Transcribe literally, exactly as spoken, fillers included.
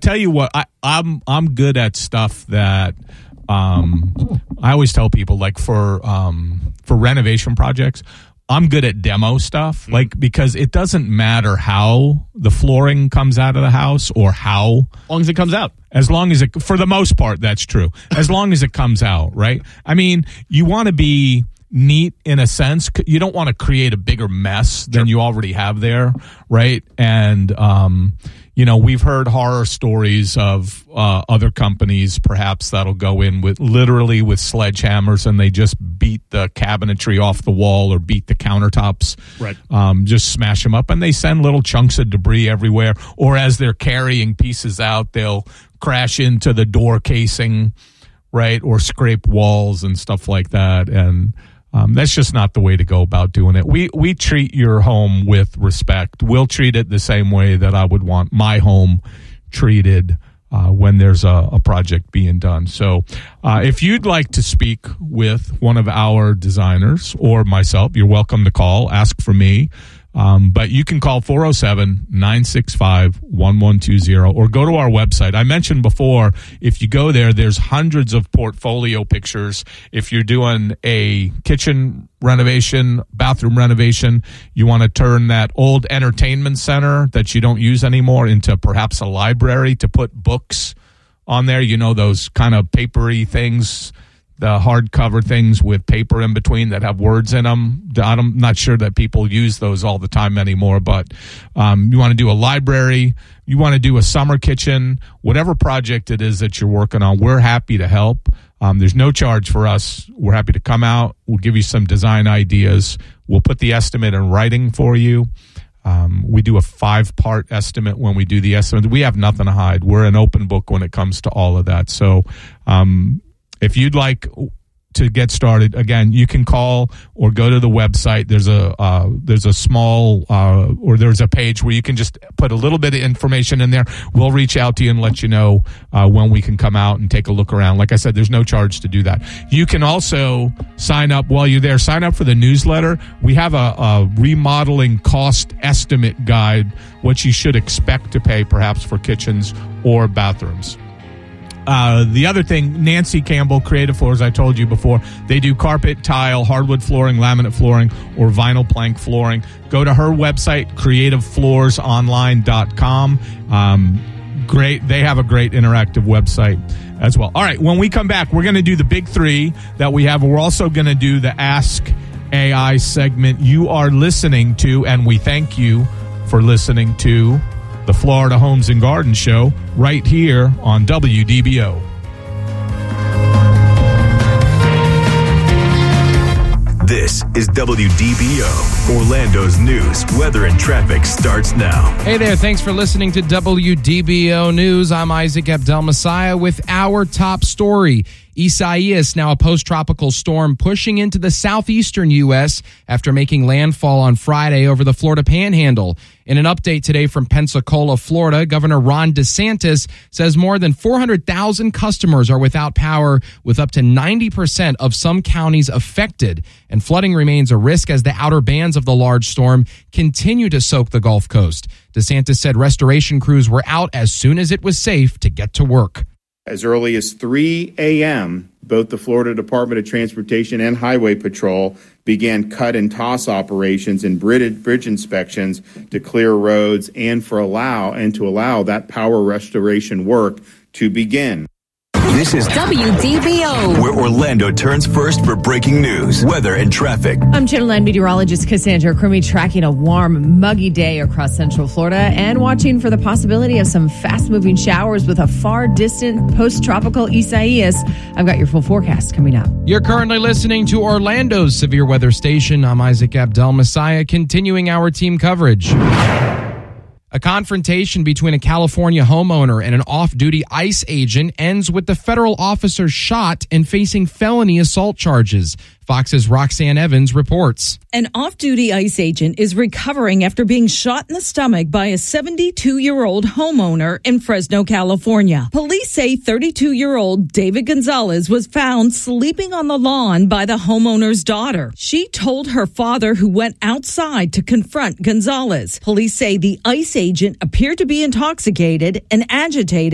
tell you what, I, I'm I'm good at stuff that um, I always tell people, like for um, for renovation projects, I'm good at demo stuff, like because it doesn't matter how the flooring comes out of the house or how, as long as it comes out. As long as it, for the most part, that's true. As long as it comes out, right? I mean, you want to be neat in a sense. You don't want to create a bigger mess than you already have there, right? And um, you know, we've heard horror stories of uh, other companies, perhaps that'll go in with literally with sledgehammers and they just beat the cabinetry off the wall or beat the countertops, right? Um, just smash them up, and they send little chunks of debris everywhere. Or as they're carrying pieces out, they'll crash into the door casing, right, or scrape walls and stuff like that. And Um, that's just not the way to go about doing it. We we treat your home with respect. We'll treat it the same way that I would want my home treated uh, when there's a, a project being done. So uh, if you'd like to speak with one of our designers or myself, you're welcome to call, ask for me. Um, but you can call four oh seven, nine six five, one one two zero or go to our website. I mentioned before, if you go there, there's hundreds of portfolio pictures. If you're doing a kitchen renovation, bathroom renovation, you want to turn that old entertainment center that you don't use anymore into perhaps a library to put books on there. You know, those kind of papery things, the hardcover things with paper in between that have words in them. I'm not sure that people use those all the time anymore, but um, you want to do a library, you want to do a summer kitchen, whatever project it is that you're working on, we're happy to help. Um, there's no charge for us. We're happy to come out. We'll give you some design ideas. We'll put the estimate in writing for you. Um, we do a five-part estimate when we do the estimate. We have nothing to hide. We're an open book when it comes to all of that. So, um, if you'd like to get started, again, you can call or go to the website. There's a uh, there's a small uh, or there's a page where you can just put a little bit of information in there. We'll reach out to you and let you know uh, when we can come out and take a look around. Like I said, there's no charge to do that. You can also sign up while you're there. Sign up for the newsletter. We have a, a remodeling cost estimate guide, what you should expect to pay perhaps for kitchens or bathrooms. Uh, the other thing, Nancy Campbell, Creative Floors, I told you before, they do carpet, tile, hardwood flooring, laminate flooring, or vinyl plank flooring. Go to her website, creative floors online dot com. Um, great. They have a great interactive website as well. All right, when we come back, we're going to do the big three that we have. We're also going to do the Ask A I segment you are listening to, and we thank you for listening to the Florida Homes and Garden Show right here on W D B O. This is W D B O. Orlando's news, weather, and traffic starts now. Hey there, thanks for listening to W D B O News. I'm Isaac Abdel-Messiah with our top story. Isaias, now a post-tropical storm, pushing into the southeastern U S after making landfall on Friday over the Florida Panhandle. In an update today from Pensacola, Florida, Governor Ron DeSantis says more than four hundred thousand customers are without power, with up to ninety percent of some counties affected. And flooding remains a risk as the outer bands of the large storm continue to soak the Gulf Coast. DeSantis said restoration crews were out as soon as it was safe to get to work. As early as three a.m., both the Florida Department of Transportation and Highway Patrol began cut and toss operations and bridge, bridge inspections to clear roads and for allow and to allow that power restoration work to begin. This is W D B O, where Orlando turns first for breaking news, weather, and traffic. I'm Channel nine meteorologist Cassandra Crummy, tracking a warm, muggy day across Central Florida and watching for the possibility of some fast-moving showers with a far-distant post-tropical Isaias. I've got your full forecast coming up. You're currently listening to Orlando's Severe Weather Station. I'm Isaac Abdel-Messiah, continuing our team coverage. A confrontation between a California homeowner and an off-duty ICE agent ends with the federal officer shot and facing felony assault charges. Fox's Roxanne Evans reports. An off-duty ICE agent is recovering after being shot in the stomach by a seventy-two-year-old homeowner in Fresno, California. Police say thirty-two-year-old David Gonzalez was found sleeping on the lawn by the homeowner's daughter. She told her father, who went outside to confront Gonzalez. Police say the ICE agent appeared to be intoxicated and agitated